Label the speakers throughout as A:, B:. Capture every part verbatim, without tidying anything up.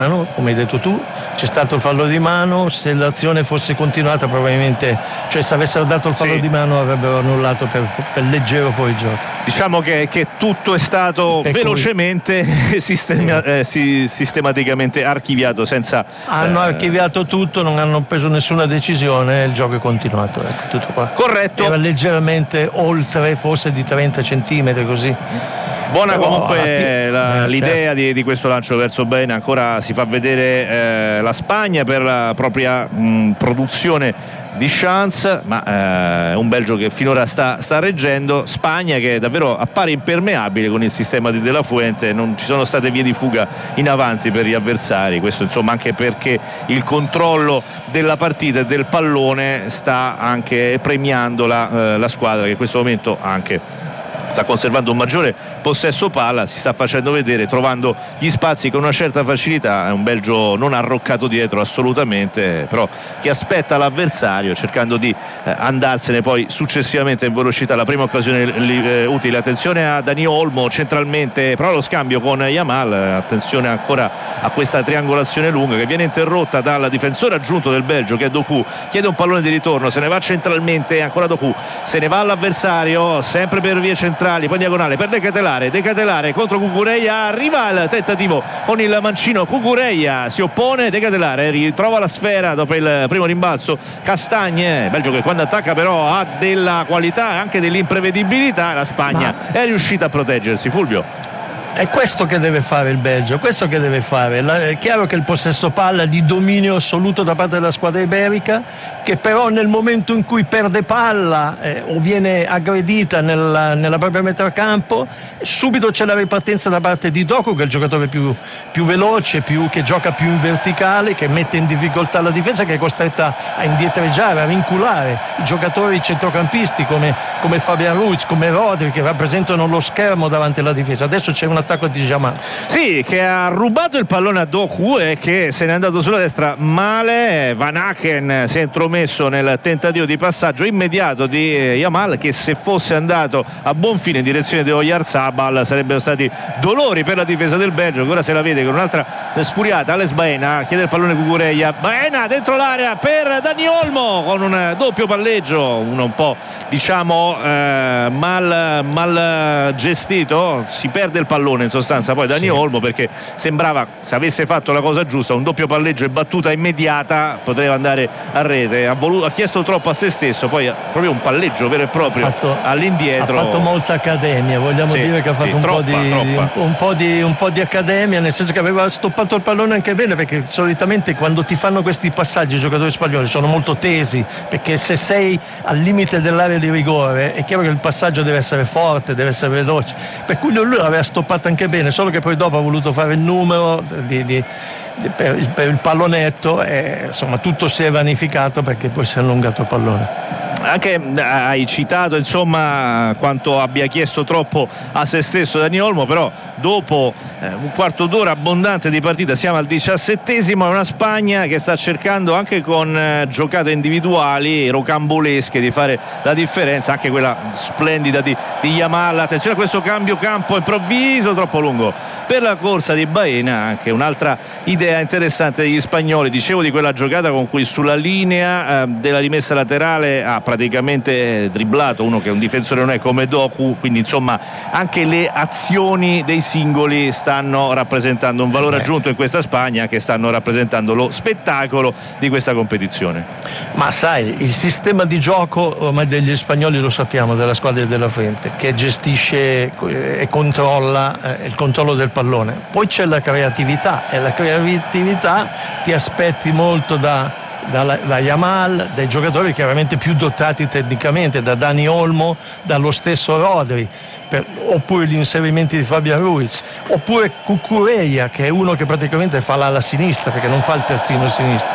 A: come hai detto tu, c'è stato il fallo di mano. Se l'azione fosse continuata probabilmente, cioè se avessero dato il fallo
B: sì.
A: di mano avrebbero annullato per, per leggero fuorigioco.
B: Diciamo che, che tutto è stato
A: per
B: velocemente sistema, eh, si, sistematicamente archiviato senza
A: hanno
B: eh...
A: archiviato tutto, non hanno preso nessuna decisione, il gioco è continuato, ecco, tutto qua.
B: Corretto.
A: Era leggermente oltre, forse di trenta centimetri così.
B: Buona
A: Però,
B: comunque la,
A: eh,
B: l'idea
A: certo.
B: di, di questo lancio verso Baena. Ancora si fa vedere eh, la Spagna per la propria mh, produzione di chance, ma è eh, un Belgio che finora sta, sta reggendo. Spagna che davvero appare impermeabile con il sistema di De La Fuente, non ci sono state vie di fuga in avanti per gli avversari, questo insomma anche perché il controllo della partita e del pallone sta anche premiando la, eh, la squadra che in questo momento anche sta conservando un maggiore possesso palla, si sta facendo vedere, trovando gli spazi con una certa facilità. È un Belgio non arroccato dietro assolutamente, però che aspetta l'avversario cercando di eh, andarsene poi successivamente in velocità. La prima occasione eh, utile, attenzione a Dani Olmo centralmente, però lo scambio con Yamal, attenzione ancora a questa triangolazione lunga che viene interrotta dal difensore aggiunto del Belgio che è Doku, chiede un pallone di ritorno, se ne va centralmente, ancora Doku, se ne va all'avversario, sempre per vie centrali, poi diagonale per De Ketelare, De Ketelare contro Cucurella, arriva il tentativo con il mancino, Cucurella si oppone, De Ketelare ritrova la sfera dopo il primo rimbalzo, Castagne, Belgio che quando attacca però ha della qualità e anche dell'imprevedibilità, la Spagna Ma... è riuscita a proteggersi. Fulvio,
A: è questo che deve fare il Belgio, questo che deve fare. È chiaro che il possesso palla di dominio assoluto da parte della squadra iberica, che però nel momento in cui perde palla eh, o viene aggredita nella, nella propria metà campo, subito c'è la ripartenza da parte di Doku, che è il giocatore più, più veloce, più, che gioca più in verticale, che mette in difficoltà la difesa, che è costretta a indietreggiare, a vinculare i giocatori centrocampisti come, come Fabian Ruiz, come Rodri, che rappresentano lo schermo davanti alla difesa. Adesso c'è un attacco di Jamal,
B: sì, che ha rubato il pallone a Doku e che se n'è andato sulla destra male. Van Aken si è intromesso nel tentativo di passaggio immediato di Yamal, che se fosse andato a buon fine in direzione di Oyarzabal sarebbero stati dolori per la difesa del Belgio, che ora se la vede con un'altra sfuriata. Alex Baena chiede il pallone Cucurella, Baena dentro l'area per Dani Olmo con un doppio palleggio, uno un po' diciamo eh, mal, mal gestito, si perde il pallone in sostanza poi Dani sì. Olmo, perché sembrava, se avesse fatto la cosa giusta, un doppio palleggio e battuta immediata, poteva andare a rete. Ha, voluto, ha chiesto troppo a se stesso, poi proprio un palleggio vero e proprio ha fatto, all'indietro.
A: Ha fatto molta accademia, vogliamo sì, dire che ha fatto sì, un, troppa, po di, un, un, po di, un po' di accademia, nel senso che aveva stoppato il pallone anche bene, perché solitamente quando ti fanno questi passaggi i giocatori spagnoli sono molto tesi, perché se sei al limite dell'area di rigore è chiaro che il passaggio deve essere forte, deve essere veloce, per cui lui aveva stoppato anche bene, solo che poi dopo ha voluto fare il numero di, di, di, per, il, per il pallonetto e insomma tutto si è vanificato perché poi si è allungato il pallone.
B: Anche hai citato insomma quanto abbia chiesto troppo a se stesso Dani Olmo, però dopo eh, un quarto d'ora abbondante di partita siamo al diciassettesimo, è una Spagna che sta cercando anche con eh, giocate individuali rocambolesche di fare la differenza, anche quella splendida di, di Yamal. Attenzione a questo cambio campo improvviso troppo lungo per la corsa di Baena, anche un'altra idea interessante degli spagnoli. Dicevo di quella giocata con cui sulla linea eh, della rimessa laterale ha praticamente dribblato uno che un difensore non è come Doku, quindi insomma anche le azioni dei singoli stanno rappresentando un valore aggiunto in questa Spagna, che stanno rappresentando lo spettacolo di questa competizione.
A: Ma sai, il sistema di gioco ormai degli spagnoli lo sappiamo, della squadra della Fuente, che gestisce e controlla eh, il controllo del pallone. Poi c'è la creatività, e la creatività ti aspetti molto da Da, da Yamal, dai giocatori chiaramente più dotati tecnicamente, da Dani Olmo, dallo stesso Rodri, per, oppure gli inserimenti di Fabian Ruiz, oppure Cucurella, che è uno che praticamente fa l'ala sinistra perché non fa il terzino sinistro.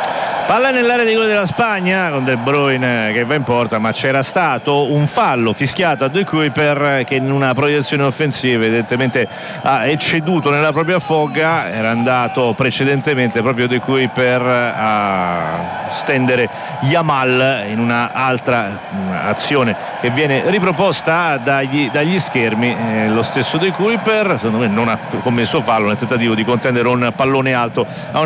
B: Palla nell'area di gol della Spagna con De Bruyne che va in porta, ma c'era stato un fallo fischiato a De Kuyper che in una proiezione offensiva evidentemente ha ecceduto nella propria fogga. Era andato precedentemente proprio De Kuyper a stendere Yamal in un'altra azione che viene riproposta dagli, dagli schermi. Eh, lo stesso De Kuyper secondo me non ha commesso fallo nel tentativo di contendere un pallone alto a una